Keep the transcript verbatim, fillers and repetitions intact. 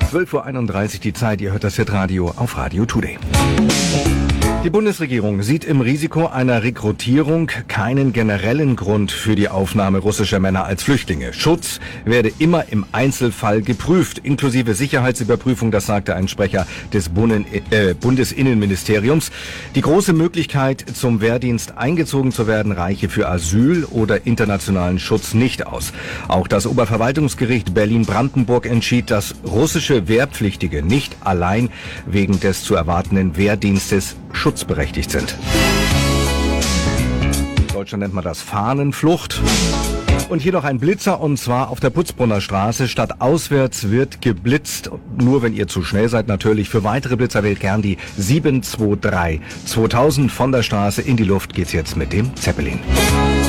zwölf Uhr einunddreißig die Zeit, ihr hört das Hitradio auf Radio Today. Die Bundesregierung sieht im Risiko einer Rekrutierung keinen generellen Grund für die Aufnahme russischer Männer als Flüchtlinge. Schutz werde immer im Einzelfall geprüft, inklusive Sicherheitsüberprüfung, das sagte ein Sprecher des Bunnen, äh, Bundesinnenministeriums. Die große Möglichkeit, zum Wehrdienst eingezogen zu werden, reiche für Asyl oder internationalen Schutz nicht aus. Auch das Oberverwaltungsgericht Berlin-Brandenburg entschied, dass russische Wehrpflichtige nicht allein wegen des zu erwartenden Wehrdienstes schutzberechtigt sind. In Deutschland nennt man das Fahnenflucht. Und hier noch ein Blitzer, und zwar auf der Putzbrunner Straße. Statt auswärts wird geblitzt. Nur wenn ihr zu schnell seid natürlich. Für weitere Blitzer wählt gern die sieben zwei drei. zweitausend von der Straße in die Luft geht's jetzt mit dem Zeppelin.